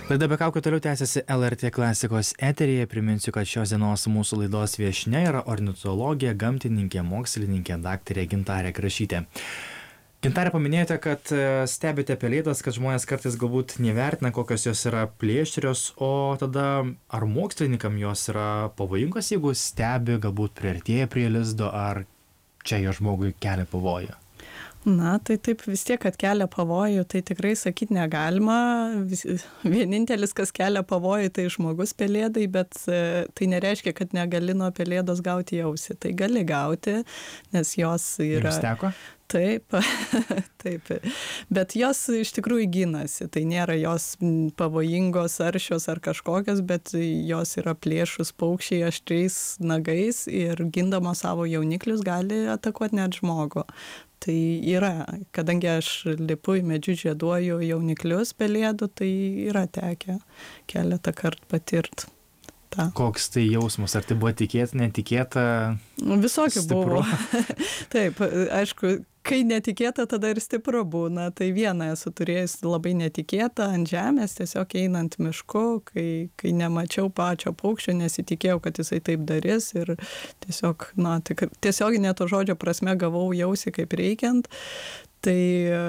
Laida be kaukių toliau tęsiasi LRT klasikos eteryje. Priminsiu, kad šios dienos mūsų laidos viešnia yra ornitologė, gamtininkė, mokslininkė, daktarė Gintarė Krašytė. Gintarė, paminėjote, kad stebite pelėdas, kad žmonės kartais galbūt nevertina, kokios jos yra plėšrios, o tada ar mokslininkam jos yra pavojingos, jeigu stebi, galbūt priartėja prie lizdo, ar čia jo žmogui kelia pavojų? Na, tai taip vis tiek, kad kelia pavojų, tai tikrai sakyti negalima. Vienintelis, kas kelia pavojų, tai žmogus pelėdai, bet tai nereiškia, kad negali nuo pelėdos gauti ausį. Tai gali gauti, nes jos yra... Jums teko? Taip, taip. Bet jos iš tikrųjų ginasi. Tai nėra jos pavojingos, aršios ar kažkokios, bet jos yra plėšrūs paukščiai aštriais nagais ir gindamos savo jauniklius gali atakuoti net žmogų. Tai yra, kadangi aš lipu į medžius, žieduoju jauniklius pelėdų, tai yra tekę keletą kartų patirt. Ta. Koks tai jausmas? Ar tai buvo tikėta, netikėta? Visokių stipru? Buvo. Taip, aišku, kai netikėta, tada ir stipru būna. Tai vieną esu turėjus labai netikėtą ant žemės, tiesiog einant mišku, kai nemačiau pačio paukščio, nesitikėjau, kad jisai taip darys ir tiesiog, tiesiog ne to žodžio prasme gavau jausį kaip reikiant. Tai,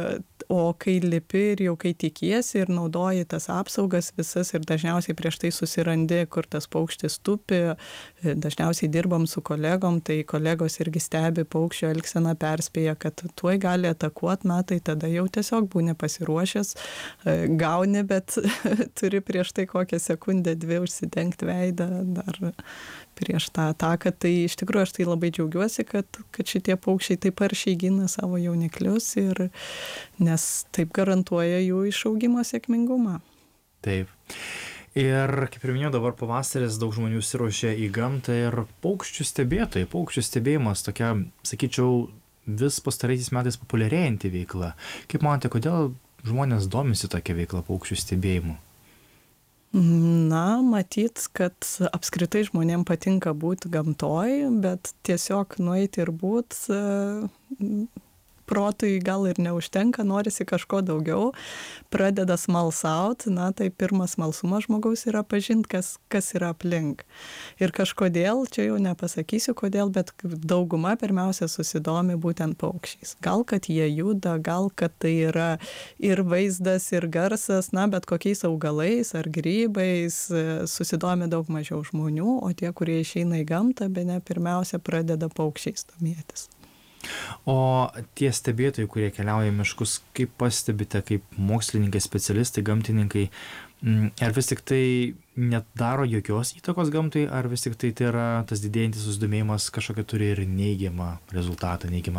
o kai lipi ir jau kai tikiesi ir naudoji tas apsaugas visas ir dažniausiai prieš tai susirandi, kur tas paukštis tupi, dažniausiai dirbam su kolegom, tai kolegos irgi stebi paukščio elgseną, perspėja, kad tuoj gali atakuoti, tai tada jau tiesiog būni pasiruošęs, gauni, bet turi prieš tai kokią sekundę, dvi užsidengti veidą dar prieš tą ataką. Tai iš tikrųjų aš tai labai džiaugiuosi, kad šitie paukščiai taip aršiai gina savo jauniklius ir nes taip garantuoja jų išaugimo sėkmingumą. Taip. Ir kaip ir minėjau, dabar pavasaris, daug žmonių siruošia į gamtą ir paukščių stebėtojai, paukščių stebėjimas tokia, sakyčiau, vis pastaraisiais metais populiarėjanti veikla. Kaip manote, kodėl žmonės domisi tokia veikla paukščių stebėjimu? Na, matyt, kad apskritai žmonėm patinka būti gamtoj, bet tiesiog nueiti ir būti protui gal ir neužtenka, norisi kažko daugiau, pradeda smalsauti, tai pirmas smalsumas žmogaus yra pažinti, kas yra aplink. Ir kažkodėl, čia jau nepasakysiu kodėl, bet dauguma pirmiausia susidomi būtent paukščiais. Gal, kad jie juda, gal, kad tai yra ir vaizdas, ir garsas, bet kokiais augalais ar grybais susidomi daug mažiau žmonių, o tie, kurie išeina į gamtą, bene pirmiausia pradeda paukščiais domėtis. O tie stebėtojai, kurie keliauja į miškus, kaip pastebite, kaip mokslininkai, specialistai, gamtininkai, ar vis tik tai nedaro jokios įtakos gamtai, ar vis tik tai yra tas didėjantis susidomėjimas kažkokia turi ir neigiamą rezultatą, neigiamą